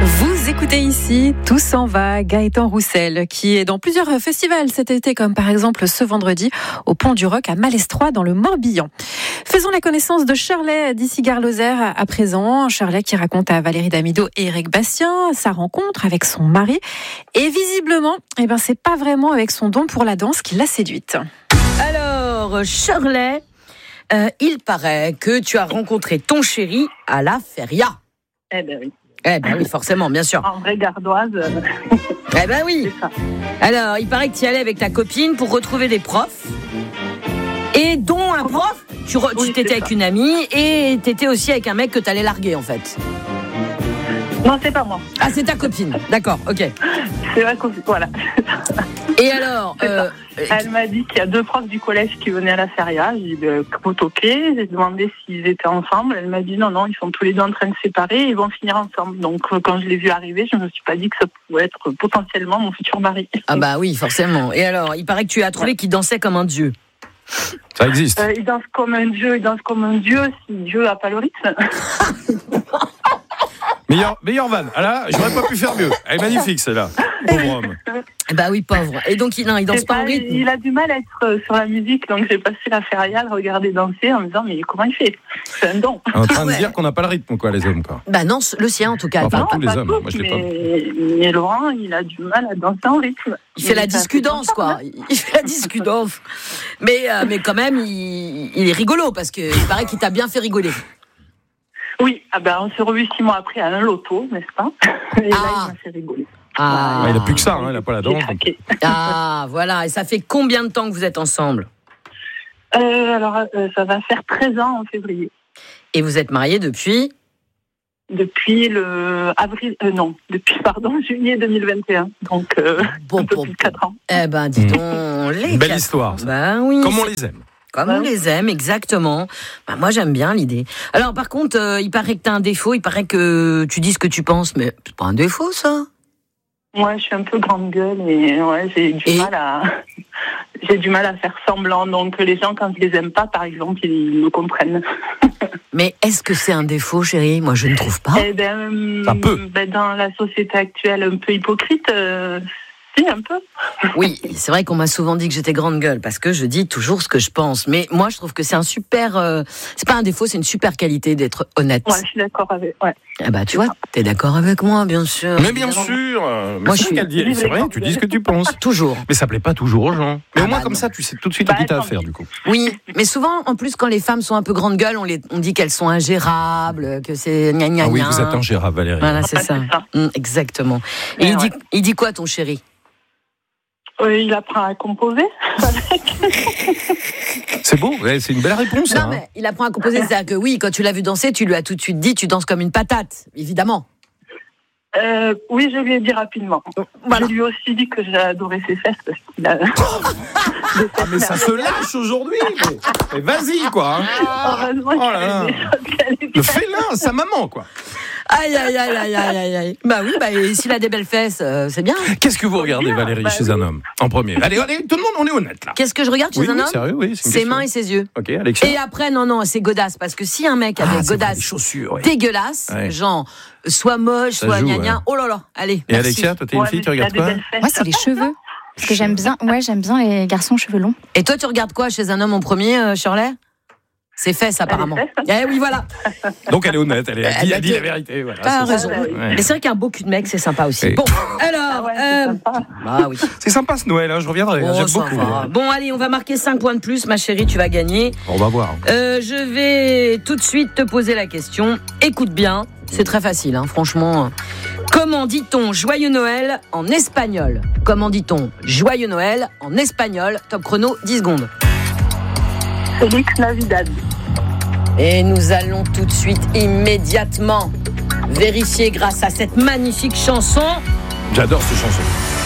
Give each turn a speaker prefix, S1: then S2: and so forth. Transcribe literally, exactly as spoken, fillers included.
S1: Vous écoutez ici Tout s'en va, Gaëtan Roussel, qui est dans plusieurs festivals cet été, comme par exemple ce vendredi au Pont du Roc à Malestroit dans le Morbihan. Faisons la connaissance de Shirley d'ici Gare Lozère à présent. Shirley qui raconte à Valérie Damido et Eric Bastien sa rencontre avec son mari. Et visiblement, eh ben, c'est pas vraiment avec son don pour la danse qui l'a séduite.
S2: Alors, Shirley, euh, il paraît que tu as rencontré ton chéri à la feria.
S3: Eh ben oui.
S2: Eh ben oui, forcément, bien sûr.
S3: En vraie gardoise.
S2: Eh ben oui.
S3: C'est ça.
S2: Alors, il paraît que tu y allais avec ta copine pour retrouver des profs. Et dont un prof, tu, re,
S3: Oui,
S2: tu t'étais
S3: c'est
S2: avec
S3: ça.
S2: une amie et t'étais aussi avec un mec que t'allais larguer en fait.
S3: Non, c'est pas moi.
S2: Ah, c'est ta copine. D'accord, ok.
S3: C'est vrai que voilà.
S2: Et alors,
S3: C'est
S2: euh,
S3: Elle m'a dit qu'il y a deux profs du collège qui venaient à la feria. J'ai dit, ben, ok. J'ai demandé s'ils étaient ensemble. Elle m'a dit, non, non, ils sont tous les deux en train de se séparer et ils vont finir ensemble. Donc, quand je l'ai vu arriver, je ne me suis pas dit que ça pouvait être potentiellement mon futur mari.
S2: ah bah oui, forcément. Et alors, il paraît que tu as trouvé qu'il dansait comme un dieu.
S4: Ça existe.
S3: Euh, il danse comme un dieu, il danse comme un dieu si Dieu n'a pas le rythme.
S4: Meilleur, meilleur van. Ah là, j'aurais pas pu faire mieux. Elle est magnifique, celle-là. Pauvre homme.
S2: Bah oui, pauvre. Et donc, il, non, il danse
S3: C'est
S2: pas
S3: pas-
S2: au rythme.
S3: Il a du mal à être sur la musique, donc j'ai passé la feria à le regarder danser en me disant, mais comment il fait? C'est un don.
S4: En train
S2: Ouais.
S4: de dire qu'on n'a pas le rythme, quoi, les hommes, quoi.
S2: Bah non, le sien en tout cas.
S4: Enfin,
S2: Pas-
S4: tous les
S3: pas
S4: hommes,
S3: tous,
S4: moi, je l'ai pas.
S3: mais, mais Laurent, il a du mal à danser en rythme.
S2: Il fait la
S3: Mais ça
S2: discudance,
S3: fait
S2: quoi. Il fait la discudance. Mais, euh, mais quand même, il, il est rigolo parce qu'il paraît qu'il t'a bien fait rigoler.
S3: Oui, ah ben, on s'est revus six mois après à un loto, n'est-ce pas? Et là,
S2: Ah.
S3: il m'a fait rigoler.
S2: Ah,
S4: Ah, il a plus que ça, hein, il a pas la
S3: J'ai
S4: danse.
S3: craqué.
S2: ah, voilà. Et ça fait combien de temps que vous êtes ensemble?
S3: Euh, alors, euh, ça va faire treize ans en février.
S2: Et vous êtes mariés depuis?
S3: Depuis le avril, euh, non, depuis, pardon, juillet deux mille vingt et un. Donc, euh,
S2: Bon,
S3: un peu
S2: bon,
S3: plus de quatre ans.
S2: Eh ben, dis donc, les
S4: Belle
S2: quatre
S4: histoire,
S2: ans.
S4: ça.
S2: Ben oui.
S4: Comme on les aime.
S2: Comme on les aime, exactement. Ben, moi, j'aime bien l'idée. Alors, par contre, euh, il paraît que t'as un défaut. Il paraît que tu dis ce que tu penses, mais c'est pas un défaut, ça.
S3: Moi, je suis un peu grande gueule et ouais, j'ai du
S2: Et
S3: mal à, j'ai du mal à faire semblant. Donc, les gens, quand je les aime pas, par exemple, ils me comprennent.
S2: Mais est-ce que c'est un défaut, chérie? Moi, je ne trouve pas.
S3: Eh ben,
S4: Ça peut.
S3: ben, dans la société actuelle, un peu hypocrite, euh, si, un peu.
S2: Oui, c'est vrai qu'on m'a souvent dit que j'étais grande gueule parce que je dis toujours ce que je pense. Mais moi, je trouve que c'est un super. Euh, c'est pas un défaut, c'est une super qualité d'être honnête.
S3: Ouais, je suis d'accord avec. Ouais.
S2: Ah bah, tu vois, t'es d'accord avec moi, bien sûr.
S4: Mais bien
S2: Évidemment.
S4: sûr. euh, Mais
S2: Moi,
S4: c'est
S2: je suis-
S4: qu'elle dit- c'est vrai, tu dis ce que tu penses.
S2: Toujours.
S4: Mais ça plaît pas toujours aux gens. Mais
S2: Ah
S4: au moins,
S2: bah
S4: comme
S2: non.
S4: ça, tu sais tout de suite
S3: Bah,
S4: à qui t'as
S3: tant
S4: affaire,
S3: pis.
S4: du coup.
S2: Oui, mais souvent, en plus, quand les femmes sont un peu grande gueule, on, les, on dit qu'elles sont ingérables, que c'est gna gna
S4: Ah oui,
S2: gna.
S4: vous êtes ingérable, Valérie.
S2: Voilà, c'est
S3: Ouais,
S2: ça.
S3: c'est ça.
S2: Hum, exactement. Et
S3: Ouais,
S2: il, dit,
S3: ouais.
S2: il dit quoi, ton chéri?
S3: Euh, il apprend à composer avec.
S4: C'est beau, ouais, c'est une belle réponse.
S2: Non,
S4: hein.
S2: mais il apprend à composer. C'est-à-dire que oui, quand tu l'as vu danser, tu lui as tout de suite dit, tu danses comme une patate, évidemment.
S3: Euh, oui, je lui ai dit rapidement.
S2: Voilà.
S3: Je lui ai aussi dit que j'adorais ses fesses parce qu'il a.
S4: Ah, mais ça se lâche aujourd'hui. Mais, mais vas-y, quoi. hein.
S3: Heureusement
S4: Oh là là.
S3: qu'il y a des choses qu'elle est
S4: Le félin, sa maman, quoi.
S2: Aïe, aïe, aïe, aïe, aïe, aïe, aïe. Bah oui, bah, et s'il a des belles fesses, euh, c'est bien.
S4: Qu'est-ce que vous regardez, Valérie,
S3: Bah
S4: chez
S3: oui.
S4: un homme En premier. Allez, allez, tout le monde, on est honnête, là.
S2: Qu'est-ce que je regarde chez
S4: Oui,
S2: un
S4: oui,
S2: homme?
S4: sérieux, oui. c'est une
S2: Ses
S4: question.
S2: mains et ses yeux.
S4: Ok, Alexia.
S2: Et après, non, non, c'est godasse. Parce que si un mec a
S4: Ah,
S2: des
S4: c'est vrai,
S2: godasses
S4: les chaussures, oui.
S2: dégueulasses,
S4: Ouais.
S2: genre, soit moche,
S4: Ça
S2: soit
S4: joue,
S2: gna gna,
S4: ouais.
S2: oh là là, allez.
S4: Et
S2: merci.
S4: Alexia, toi, t'es une
S3: Ouais,
S4: fille,
S3: mais
S4: tu regardes
S3: il a des
S4: quoi
S3: belles fesses.
S5: Moi, c'est les cheveux. Parce que j'aime bien, ouais, j'aime bien les garçons cheveux longs.
S2: Et toi, tu regardes quoi chez un homme en premier, euh, Shirley? Ses fesses, apparemment.
S3: fesses.
S2: Eh oui, voilà.
S4: Donc elle est honnête, elle, est, elle, dit,
S2: Elle
S4: elle dit
S2: a
S4: la vérité. Voilà,
S2: T'as
S4: c'est
S2: raison.
S4: ça. Ouais.
S2: Mais c'est vrai qu'un beau cul de mec, c'est sympa aussi.
S4: Oui.
S2: Bon,
S3: Ah
S2: alors.
S3: ouais, c'est
S2: euh,
S3: sympa.
S2: bah oui.
S4: C'est sympa ce Noël, hein, je reviendrai, hein,
S2: Oh,
S4: j'aime
S2: ça
S4: beaucoup.
S2: va. Bon, allez, on va marquer cinq points de plus, ma chérie, tu vas gagner.
S4: On va voir.
S2: Euh, je vais tout de suite te poser la question. Écoute bien, c'est très facile, hein, franchement. Comment dit-on Joyeux Noël en espagnol? Comment dit-on Joyeux Noël en espagnol? Top chrono, dix secondes.
S3: Félix Navidad.
S2: Et nous allons tout de suite, immédiatement, vérifier grâce à cette magnifique chanson.
S4: J'adore cette chanson.